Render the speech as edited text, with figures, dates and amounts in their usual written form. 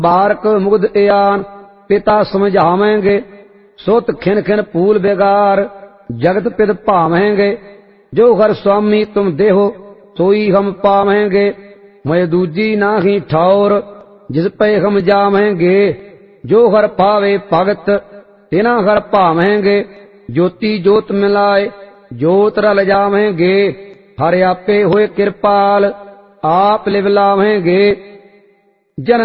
बारक मुग्ध एयान पिता समझावेंगे, सुत खिन खिन फूल बेगार जगत पिद भावेंगे। जो हर स्वामी तुम देहो सोई हम पावेंगे, मैं दूजी नाही ठौर जिस पे हम जावेंगे। जो हर पावे भगत तिना हर भावेंगे, ज्योति जोत मिलाए जोत रल जावेंगे। हर आपे होए कृपाल आप लिव लावेंगे। जन